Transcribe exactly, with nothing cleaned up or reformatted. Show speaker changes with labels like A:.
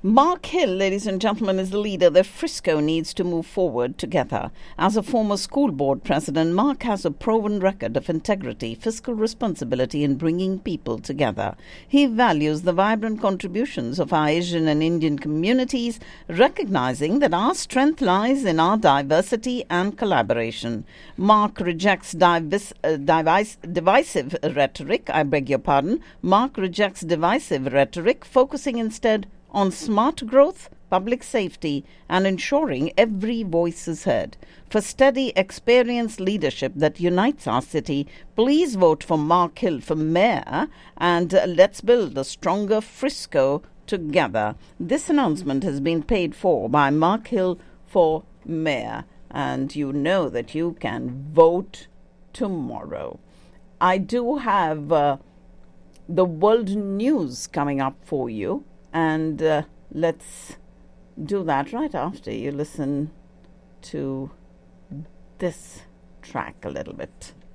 A: Mark Hill, ladies and gentlemen, is the leader that Frisco needs to move forward together. As a former school board president, Mark has a proven record of integrity, fiscal responsibility in bringing people together. He values the vibrant contributions of our Asian and Indian communities, recognizing that our strength lies in our diversity and collaboration. Mark rejects divis- uh, device- divisive rhetoric, I beg your pardon. Mark rejects divisive rhetoric, focusing instead on smart growth, public safety, and ensuring every voice is heard. For steady, experienced leadership that unites our city, please vote for Mark Hill for mayor, and uh, let's build a stronger Frisco together. This announcement has been paid for by Mark Hill for mayor, and you know that you can vote tomorrow. I do have uh, the world news coming up for you. And uh, let's do that right after you listen to this track a little bit.